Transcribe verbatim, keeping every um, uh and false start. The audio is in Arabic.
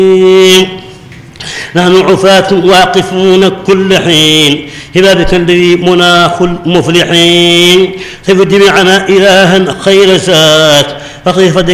نحن عفاة واقفون كل حين هبابك الذي مناخ المفلحين خف دمعنا إلها خير سات فخيف